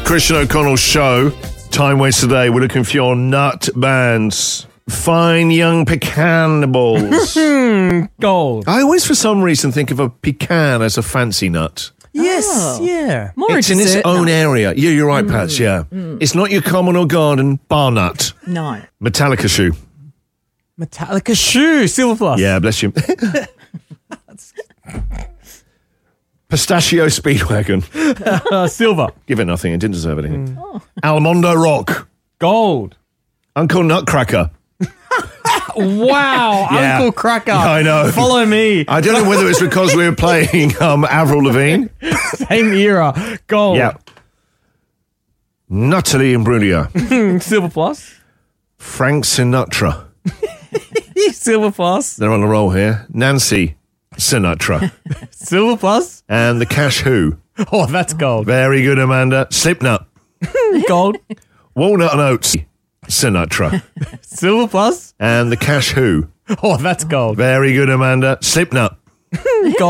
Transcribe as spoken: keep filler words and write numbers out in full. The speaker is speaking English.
Christian O'Connell Show. Time waste today. We're looking for your nut bands. Fine young pecan balls. Gold. I always, for some reason, think of a pecan as a fancy nut. Yes, Oh. yeah. More It's in its dessert own nut. area. Yeah, you're right, Pats, yeah. It's not your common or garden bar nut. No. Metallica shoe. Metallica shoe. Silver plus. Yeah, bless you. Pistachio Speedwagon. Uh, silver. Give it nothing. It didn't deserve anything. Almondo Rock. Gold. Uncle Nutcracker. Wow. Yeah. Uncle Cracker. Yeah, I know. Follow me. I don't know whether it's because we were playing um, Avril Lavigne. Same era. Gold. Yeah. Natalie Imbruglia. Silver plus. Frank Sinatra. Silver plus. They're on a roll here. Nancy Sinatra. Silver plus. And the Cash Who. Oh, that's gold. Very good, Amanda. Slipknot. Gold. Walnut and Oats. Sinatra. Silver plus. And the Cash Who. Oh, that's gold. Very good, Amanda. Slipknot. Gold.